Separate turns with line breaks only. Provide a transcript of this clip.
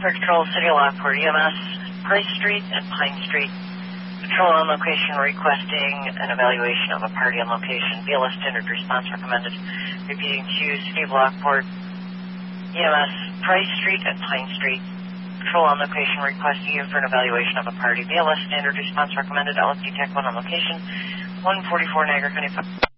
for Control, City of Lockport, EMS, Price Street and Pine Street. Patrol on location requesting an evaluation of a party on location. BLS standard response recommended. Repeating to City of Lockport, EMS, Price Street and Pine Street. Patrol on location requesting you for an evaluation of a party. BLS standard response recommended. LSD Tech 1 on location. 144 Niagara County.